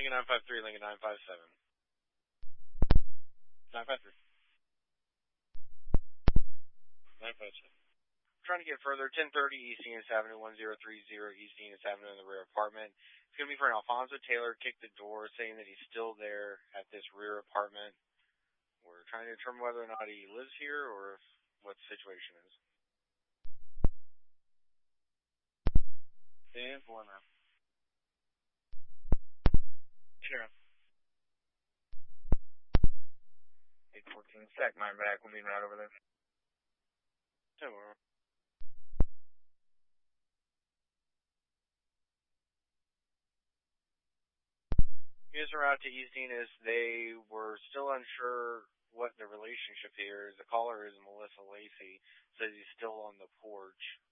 Lincoln 953, Lincoln 957. 953. 957. Trying to get further, 1030 East Enos Avenue, 1030 East Enos Avenue in the rear apartment. It's going to be for an Alfonso Taylor, kicked the door, saying that he's still there at this rear apartment. We're trying to determine whether or not he lives here or what the situation is. Stand for now. Sure. 814 Stack 9 back. We'll be right over there. Sure. Here's a route to East Enos. They were still unsure what the relationship here is. The caller is Melissa Lacey. Says he's still on the porch.